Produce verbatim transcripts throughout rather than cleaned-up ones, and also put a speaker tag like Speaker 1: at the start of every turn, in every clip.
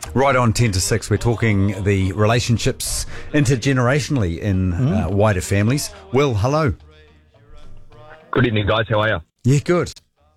Speaker 1: Right on ten to six, we're talking the relationships intergenerationally in mm. uh, wider families. Will, hello.
Speaker 2: Good evening, guys. How are you?
Speaker 1: Yeah, good.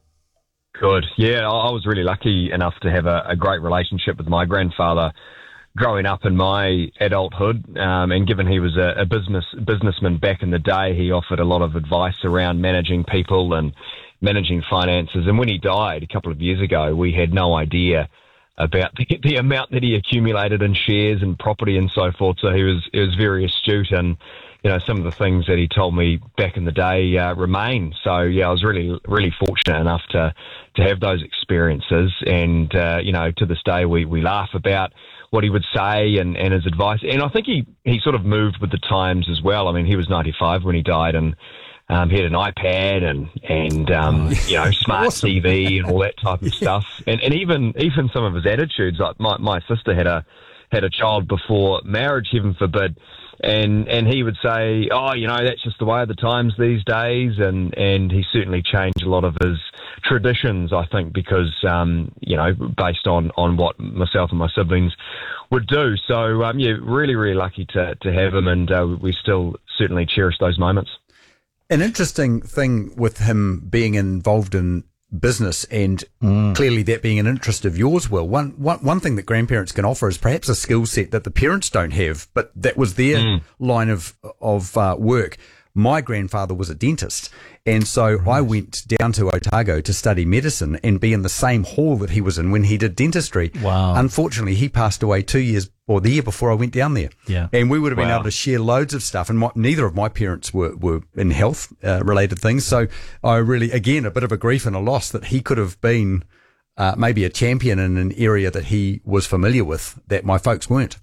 Speaker 2: Good. Yeah, I was really lucky enough to have a, a great relationship with my grandfather growing up in my adulthood. Um, and given he was a, a business businessman back in the day, he offered a lot of advice around managing people and managing finances. And when he died a couple of years ago, we had no idea about the, the amount that he accumulated in shares and property and so forth. So he was, he was very astute, and you know, some of the things that he told me back in the day uh, remain. So, yeah, I was really, really fortunate enough to to have those experiences. And, uh, you know, to this day, we, we laugh about what he would say and, and his advice. And I think he, he sort of moved with the times as well. I mean, he was ninety-five when he died, and um, he had an iPad and, and um, you know, smart awesome. T V and all that type of stuff. And, and even even some of his attitudes, like my, my sister had a had a child before marriage, heaven forbid. And and he would say, oh, you know, that's just the way of the times these days. And, and he certainly changed a lot of his traditions, I think, because, um, you know, based on, on what myself and my siblings would do. So, um, yeah, really, really lucky to, to have him. And uh, we still certainly cherish those moments.
Speaker 1: An interesting thing with him being involved in business and mm. clearly that being an interest of yours, Will. One, one, one thing that grandparents can offer is perhaps a skill set that the parents don't have, but that was their mm. line of, of uh, work. My grandfather was a dentist, and so right. I went down to Otago to study medicine and be in the same hall that he was in when he did dentistry.
Speaker 3: Wow.
Speaker 1: Unfortunately, he passed away two years or the year before I went down there.
Speaker 3: Yeah.
Speaker 1: And we would have been
Speaker 2: wow.
Speaker 1: able to share loads of stuff, and my, neither of my parents were, were in health uh, related things. So I really, again, a bit of a grief and a loss that he could have been uh, maybe a champion in an area that he was familiar with that my folks weren't.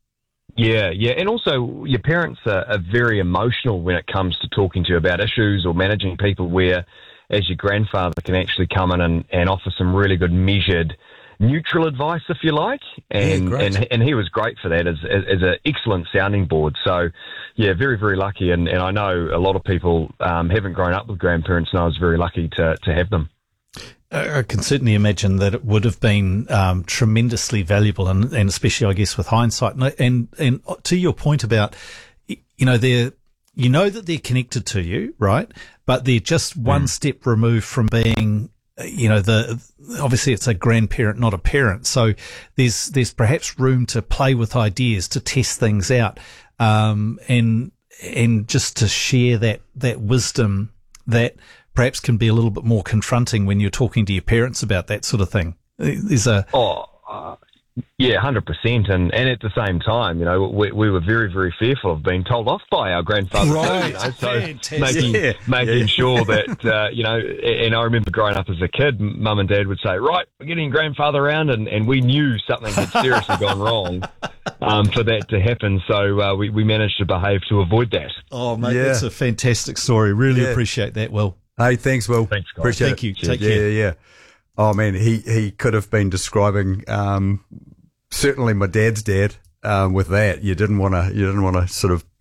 Speaker 2: Yeah, yeah. And also your parents are, are very emotional when it comes to talking to you about issues or managing people, where as your grandfather can actually come in and, and offer some really good measured neutral advice, if you like. And
Speaker 1: yeah,
Speaker 2: and, and he was great for that as, as, as an excellent sounding board. So, yeah, very, very lucky. And, and I know a lot of people um, haven't grown up with grandparents, and I was very lucky to, to have them.
Speaker 3: I can certainly imagine that it would have been um, tremendously valuable, and, and especially, I guess, with hindsight. And, and and to your point about, you know, they're you know that they're connected to you, right? But they're just one mm. step removed from being, you know, the obviously it's a grandparent, not a parent. So there's there's perhaps room to play with ideas, to test things out, um, and and just to share that that wisdom that perhaps can be a little bit more confronting when you're talking to your parents about that sort of thing. There's a
Speaker 2: oh, uh, yeah, one hundred percent. And and at the same time, you know, we, we were very, very fearful of being told off by our grandfather.
Speaker 3: Right.
Speaker 2: You know, so
Speaker 3: Fantastic.
Speaker 2: making,
Speaker 1: yeah.
Speaker 2: making
Speaker 1: yeah.
Speaker 2: sure that, uh, you know, and I remember growing up as a kid, mum and dad would say, right, we're getting grandfather around, and, and we knew something had seriously gone wrong um, for that to happen. So uh, we, we managed to behave to avoid that.
Speaker 3: Oh, mate,
Speaker 1: yeah.
Speaker 3: that's a fantastic story. Really
Speaker 1: yeah.
Speaker 3: appreciate that, Will.
Speaker 1: Hey, thanks, Will.
Speaker 2: Thanks, guys.
Speaker 1: Appreciate
Speaker 3: Thank
Speaker 1: it.
Speaker 3: you. Take
Speaker 1: yeah,
Speaker 3: care.
Speaker 1: Yeah, yeah. Oh, man, he, he could have been describing um, certainly my dad's dad um, with that. You didn't want to you didn't want to sort of